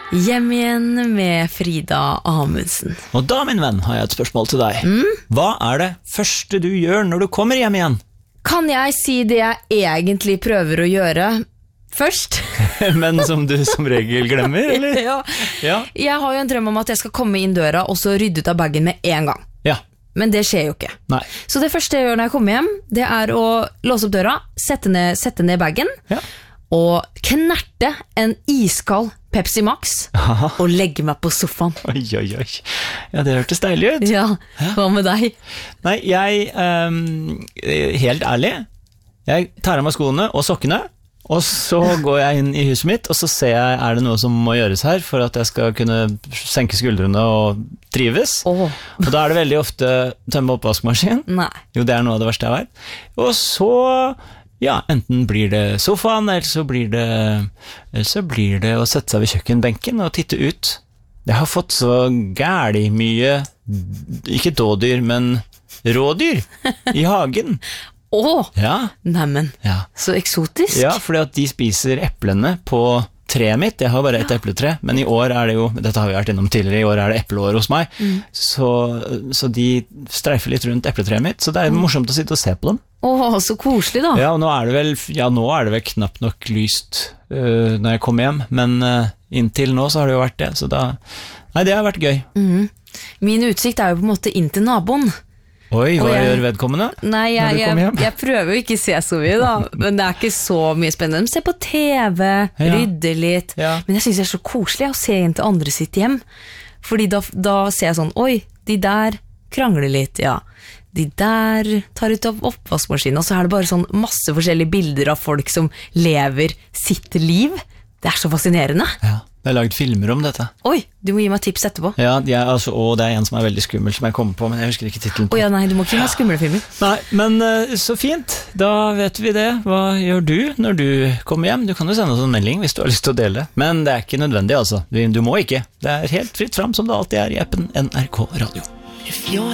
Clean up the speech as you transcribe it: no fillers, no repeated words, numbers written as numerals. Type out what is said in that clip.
Hjem igjen med Frida Amundsen. Og da, min venn, har jeg et spørsmål til deg. Hva det første du gjør når du kommer hjem igjen? Kan jeg si det jeg egentlig prøver å gjøre først? Men som du som regel glemmer, eller? Ja. Jeg har jo en drøm om at jeg skal komme inn døra og så rydde ut av bagen med en gang. Ja. Men det skjer jo ikke. Nei. Så det første jeg gjør når jeg kommer hjem, det å låse opp døra, sette ned bagen, og knerte en iskald Pepsi Max, og legge meg på sofaen. Oi. Ja, det hørtes deilig ut. Ja, hva med deg? Nei, helt ærlig, jeg tar av meg skoene og sokkene, og så går jeg inn i huset mitt, og så ser jeg, det noe som må gjøres her, for at jeg skal kunne senke skuldrene og trives. Og da det veldig ofte tømme oppvaskmaskin. Nei. Jo, det noe av det verste jeg vet. Og så, ja, enten blir det sofaen, eller så blir det å sette seg ved kjøkkenbenken og titte ut. Jeg har fått så gærlig mye, ikke dådyr, men rådyr i hagen. Ja. Neimen, ja. Så eksotisk. Ja, fordi at de spiser eplene på treet mitt. Jeg har bare et epletre, men i år det jo, dette har vi vært innom tidligere, i år det epleår hos meg, så de streifer litt rundt epletreet mitt, så det morsomt å sitte og se på dem. Så koselig da. Ja, og nå det vel knapt nok lyst når jeg kommer hjem, men inntil nå så har det jo vært det, så da, nei, det har vært gøy. Min utsikt jo på en måte inn til naboen. Oi, hva gjør vedkommende? Nei, jeg prøver jo ikke å se så mye da, men det ikke så mye spennende. De ser på TV, rydder litt, men jeg synes det så koselig å se inn til andre sitt hjem, fordi da ser jeg sånn, oi, de der krangler litt, ja. De der tar ut av oppvaskmaskinen, og så det bare sånn masse forskjellige bilder av folk som lever sitt liv. Det så fascinerende. Ja. Jeg har laget filmer om dette. Oi, du må gi meg tips etterpå. Ja, og det en som veldig skummel som jeg kommer på, men jeg husker ikke titelen på. Nei, du må ikke ha skumle filmer. Nei, men så fint. Da vet vi det. Hva gjør du når du kommer hjem? Du kan jo sende oss en melding hvis du har lyst til å dele. Men det ikke nødvendig, altså. Du må ikke. Det helt fritt fram som det alltid i appen NRK Radio.